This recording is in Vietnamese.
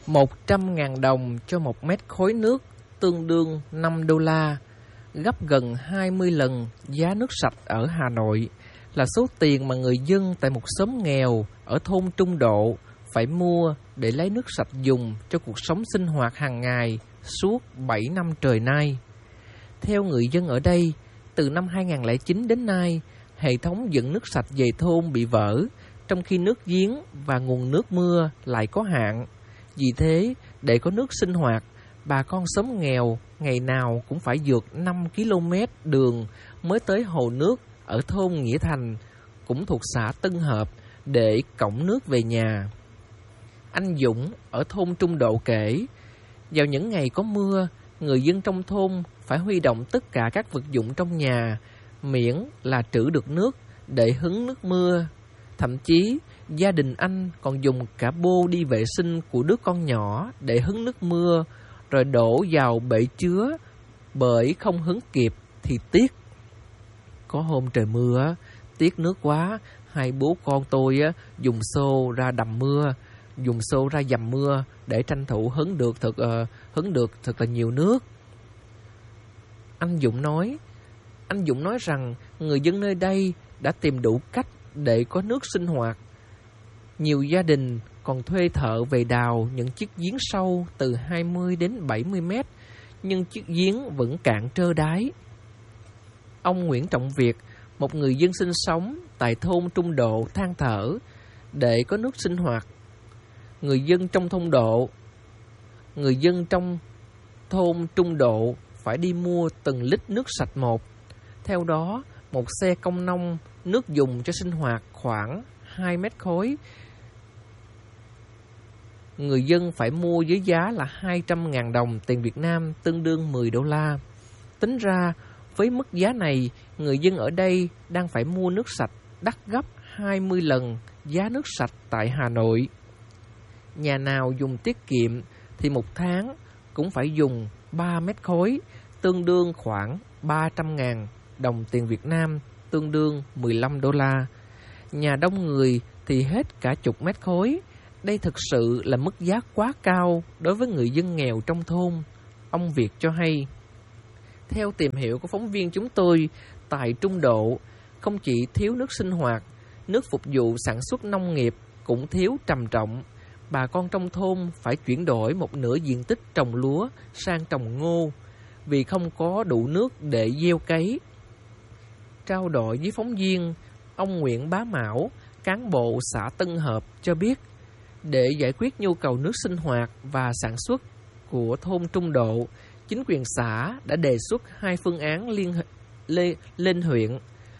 100.000 đồng cho 1 mét khối nước tương đương 5 đô la, gấp gần 20 lần giá nước sạch ở Hà Nội, là số tiền mà người dân tại một xóm nghèo ở thôn Trung Độ phải mua để lấy nước sạch dùng cho cuộc sống sinh hoạt hàng ngày suốt 7 năm trời nay. Theo người dân ở đây, từ năm 2009 đến nay, hệ thống dẫn nước sạch về thôn bị vỡ, trong khi nước giếng và nguồn nước mưa lại có hạn. Vì thế, để có nước sinh hoạt, bà con xóm nghèo ngày nào cũng phải vượt 5 km đường mới tới hồ nước ở thôn Nghĩa Thành, cũng thuộc xã Tân Hợp, để cõng nước về nhà. Anh Dũng ở thôn Trung Độ kể, vào những ngày có mưa, người dân trong thôn phải huy động tất cả các vật dụng trong nhà, miễn là trữ được nước để hứng nước mưa. Thậm chí, gia đình anh còn dùng cả bô đi vệ sinh của đứa con nhỏ để hứng nước mưa, rồi đổ vào bể chứa, bởi không hứng kịp thì tiếc. Có hôm trời mưa, tiếc nước quá, hai bố con tôi dùng xô ra đầm mưa, dùng xô ra dầm mưa để tranh thủ hứng được thật là nhiều nước. Anh Dũng nói rằng người dân nơi đây đã tìm đủ cách để có nước sinh hoạt. Nhiều gia đình còn thuê thợ về đào những chiếc giếng sâu từ 20 đến 70 mét, nhưng chiếc giếng vẫn cạn trơ đáy. Ông Nguyễn Trọng Việt, một người dân sinh sống tại thôn Trung Độ, than thở, để có nước sinh hoạt, người dân trong thôn Trung Độ phải đi mua từng lít nước sạch một. Theo đó, một xe công nông nước dùng cho sinh hoạt khoảng 2 mét khối, người dân phải mua với giá là 200.000 đồng tiền Việt Nam, tương đương 10 đô la. Tính ra, với mức giá này, người dân ở đây đang phải mua nước sạch đắt gấp 20 lần giá nước sạch tại Hà Nội. Nhà nào dùng tiết kiệm thì một tháng cũng phải dùng 3 mét khối, tương đương khoảng 300.000 đồng tiền Việt Nam, tương đương 15 đô la. Nhà đông người thì hết cả chục mét khối. Đây thực sự là mức giá quá cao đối với người dân nghèo trong thôn, ông Việt cho hay. Theo tìm hiểu của phóng viên chúng tôi, tại Trung Độ không chỉ thiếu nước sinh hoạt, nước phục vụ sản xuất nông nghiệp cũng thiếu trầm trọng. Bà con trong thôn phải chuyển đổi một nửa diện tích trồng lúa sang trồng ngô vì không có đủ nước để gieo cấy. Trao đổi với phóng viên, ông Nguyễn Bá Mão, cán bộ xã Tân Hợp cho biết, để giải quyết nhu cầu nước sinh hoạt và sản xuất của thôn Trung Độ, chính quyền xã đã đề xuất 2 phương án lên huyện.